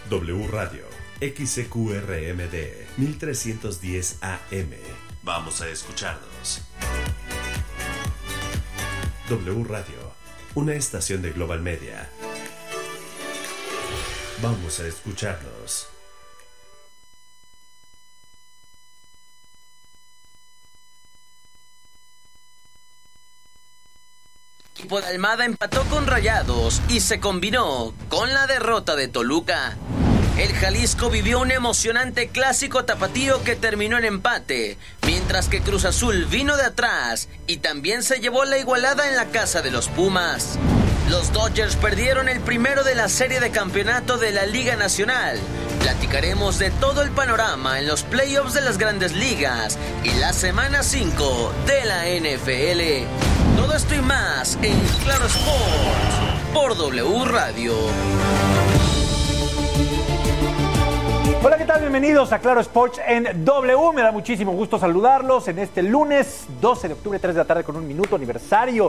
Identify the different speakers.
Speaker 1: W Radio, XCQRMD, 1310 AM. Vamos a escucharnos. W Radio, una estación de Global Media. Vamos a escucharnos.
Speaker 2: El equipo de Almada empató con Rayados y se combinó con la derrota de Toluca. El Jalisco vivió un emocionante clásico tapatío que terminó en empate, mientras que Cruz Azul vino de atrás y también se llevó la igualada en la casa de los Pumas. Los Dodgers perdieron el primero de la serie de campeonato de la Liga Nacional. Platicaremos de todo el panorama en los playoffs de las Grandes Ligas y la semana 5 de la NFL. Todo esto y más en Claro Sports por W Radio.
Speaker 3: Hola, ¿qué tal? Bienvenidos a Claro Sports en W. Me da muchísimo gusto saludarlos en este lunes 12 de octubre, 3 de la tarde con un minuto, aniversario